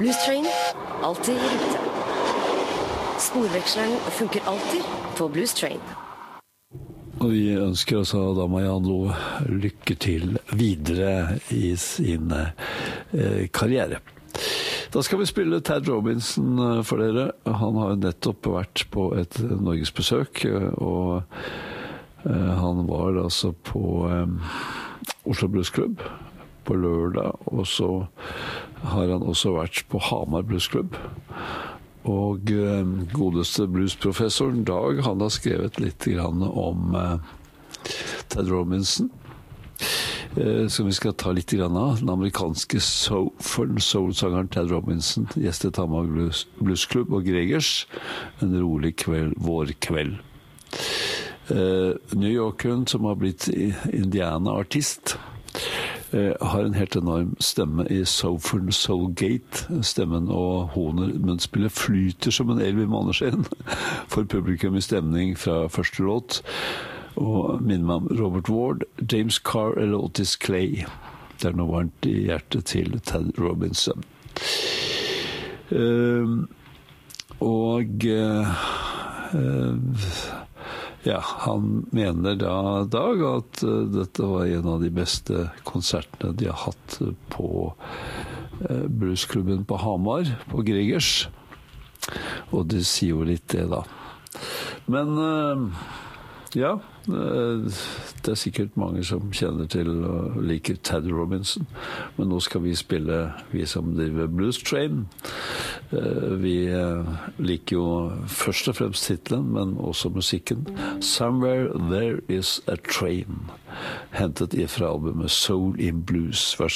Blues Train, alltid i rute. Sporveksleren funker alltid på Blues Train. Og vi ønsker også Marianne Loe lykke til videre i sin karriere. Da skal vi spille Tad Robinson for dere. Han har jo nettopp vært på et norgesbesøk, og han var altså på Oslo Blues Club på lørdag, og så har han også vært på Hamar Blues Club. Og godeste bluesprofessoren Dag, han har skrevet litt grann om Tad Robinson, som vi skal ta litt grann av. Den amerikanske soul-sangeren Tad Robinson gjestet Hamar Blues Club og Gregers en rolig kveld, vårkveld. New Yorkeren som har blitt Indiana-artist, har en helt enorm stemme i Soulgate, stemmen og honer, men spiller flyter som en elv i måneskinn for publikum i stemning fra første låt, og minner meg om Robert Ward, James Carr eller Otis Clay. Det er noe varmt i hjertet til Tad Robinson. Ja, han mener Dag at dette var en av de beste konsertene de har hatt på bluesklubben på Hamar, på Gregers. Og det sier jo litt det da. Men ja, det er sikkert mange som kjenner til og liker Tad Robinson. Men nå skal vi spille, vi som driver Blues Train. Vi liker jo først og fremst titlen, men også musikken. Somewhere There Is a Train, hentet ifra albumet Soul in Blues. Vær